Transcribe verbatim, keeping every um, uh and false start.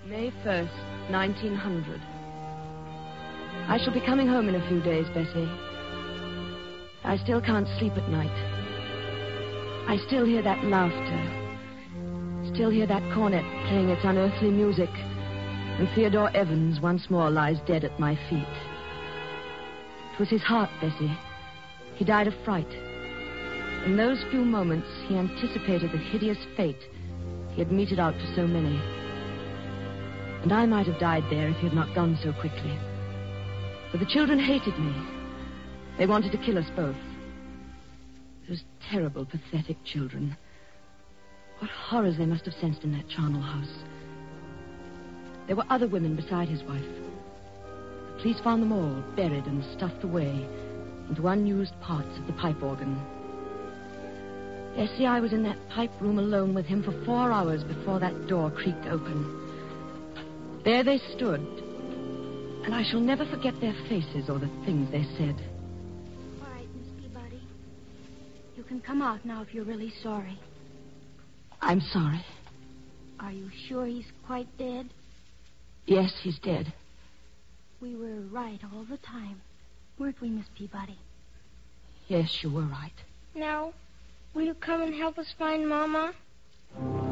May first, nineteen hundred. I shall be coming home in a few days, Bessie. I still can't sleep at night. I still hear that laughter. Still hear that cornet playing its unearthly music. And Theodore Evans once more lies dead at my feet. It was his heart, Bessie. He died of fright. In those few moments, he anticipated the hideous fate he had meted out to so many. And I might have died there if he had not gone so quickly. For the children hated me. They wanted to kill us both. Those terrible, pathetic children. What horrors they must have sensed in that charnel house. There were other women beside his wife. The police found them all buried and stuffed away into unused parts of the pipe organ. Bessie, I was in that pipe room alone with him for four hours before that door creaked open. There they stood, and I shall never forget their faces or the things they said. All right, Miss Peabody. You can come out now if you're really sorry. I'm sorry. Are you sure he's quite dead? Yes, he's dead. We were right all the time, weren't we, Miss Peabody? Yes, you were right. Now, will you come and help us find Mama?